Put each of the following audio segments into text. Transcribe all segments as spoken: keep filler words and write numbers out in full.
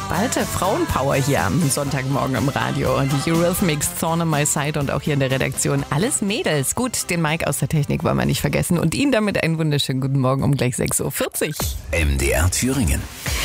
geballte Frauenpower hier am Sonntagmorgen im Radio. Die Eurythmics, Thorn on My Side und auch hier in der Redaktion alles Mädels. Gut, den Mike aus der Technik wollen wir nicht vergessen und Ihnen damit einen wunderschönen guten Morgen um gleich sechs Uhr vierzig. M D R Thüringen.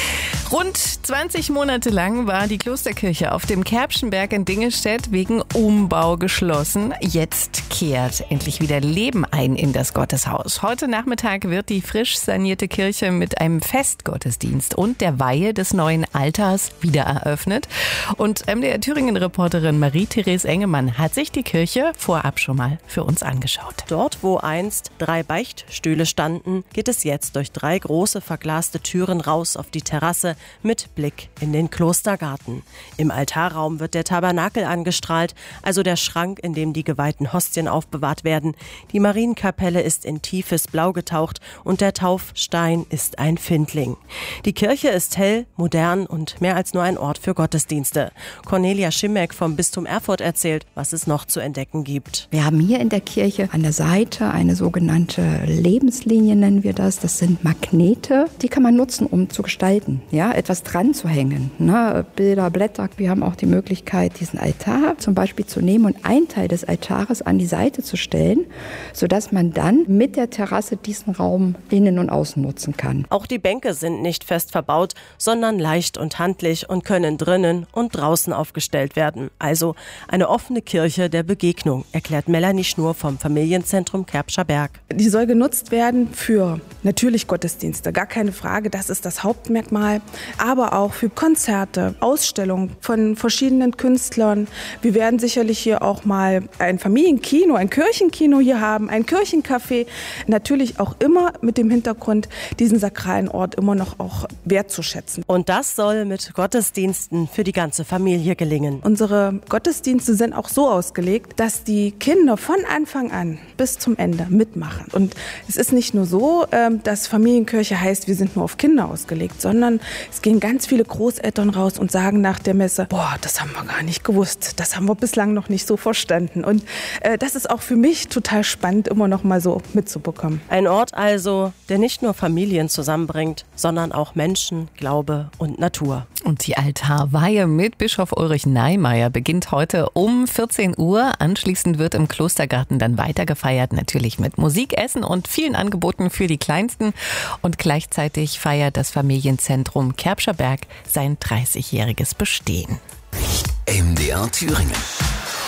Rund zwanzig Monate lang war die Klosterkirche auf dem Kerbschenberg in Dingelstädt wegen Umbau geschlossen. Jetzt kehrt endlich wieder Leben ein in das Gotteshaus. Heute Nachmittag wird die frisch sanierte Kirche mit einem Festgottesdienst und der Weihe des neuen Altars wieder eröffnet. Und M D R Thüringen-Reporterin Marie-Therese Engemann hat sich die Kirche vorab schon mal für uns angeschaut. Dort, wo einst drei Beichtstühle standen, geht es jetzt durch drei große verglaste Türen raus auf die Terrasse mit Blick in den Klostergarten. Im Altarraum wird der Tabernakel angestrahlt, also der Schrank, in dem die geweihten Hostien aufbewahrt werden. Die Marienkapelle ist in tiefes Blau getaucht und der Taufstein ist ein Findling. Die Kirche ist hell, modern und mehr als nur ein Ort für Gottesdienste. Cornelia Schimmeck vom Bistum Erfurt erzählt, was es noch zu entdecken gibt. Wir haben hier in der Kirche an der Seite eine sogenannte Lebenslinie, nennen wir das. Das sind Magnete, die kann man nutzen, um zu gestalten. Ja, etwas dran zu hängen, ne? Bilder, Blätter. Wir haben auch die Möglichkeit, diesen Altar zum Beispiel zu nehmen und einen Teil des Altares an die Seite zu stellen, sodass man dann mit der Terrasse diesen Raum innen und außen nutzen kann. Auch die Bänke sind nicht fest verbaut, sondern leicht und handlich und können drinnen und draußen aufgestellt werden. Also eine offene Kirche der Begegnung, erklärt Melanie Schnur vom Familienzentrum Kerbscher Berg. Die soll genutzt werden für natürlich Gottesdienste, gar keine Frage, das ist das Hauptmerkmal. Aber auch für Konzerte, Ausstellungen von verschiedenen Künstlern. Wir werden sicherlich hier auch mal ein Familienkino, ein Kirchenkino hier haben, ein Kirchencafé. Natürlich auch immer mit dem Hintergrund, diesen sakralen Ort immer noch auch wertzuschätzen. Und das soll mit Gottesdiensten für die ganze Familie gelingen. Unsere Gottesdienste sind auch so ausgelegt, dass die Kinder von Anfang an bis zum Ende mitmachen. Und es ist nicht nur so, dass Familienkirche heißt, wir sind nur auf Kinder ausgelegt, sondern es gehen ganz viele Großeltern raus und sagen nach der Messe, boah, das haben wir gar nicht gewusst, das haben wir bislang noch nicht so verstanden. Und äh, das ist auch für mich total spannend, immer noch mal so mitzubekommen. Ein Ort also, der nicht nur Familien zusammenbringt, sondern auch Menschen, Glaube und Natur. Und die Altarweihe mit Bischof Ulrich Neimeyer beginnt heute um vierzehn Uhr. Anschließend wird im Klostergarten dann weiter gefeiert, natürlich mit Musik, Essen und vielen Angeboten für die Kleinsten. Und gleichzeitig feiert das Familienzentrum Kerbscher Berg sein dreißigjähriges Bestehen. M D R Thüringen.